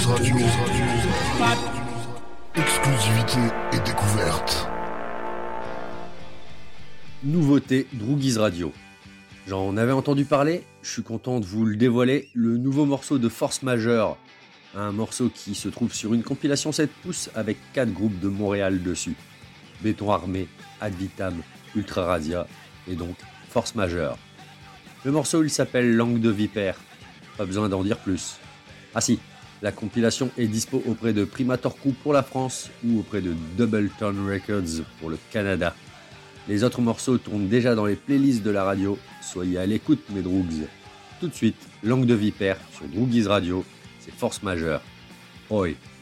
Radio. Exclusivité et découverte. Nouveauté Droogies Radio. J'en avais entendu parler, je suis content de vous le dévoiler, le nouveau morceau de Force Majeure. Un morceau qui se trouve sur une compilation 7 pouces avec 4 groupes de Montréal dessus. Béton Armé, Ad Vitam, Ultra Radia et donc Force Majeure. Le morceau il s'appelle Langue de Vipère, pas besoin d'en dire plus. Ah si, la compilation est dispo auprès de Primator Crew pour la France ou auprès de Doubleton Records pour le Canada. Les autres morceaux tournent déjà dans les playlists de la radio, soyez à l'écoute mes droogs. Tout de suite, Langue de Vipère sur Droogies Radio, c'est Force Majeure. Oi.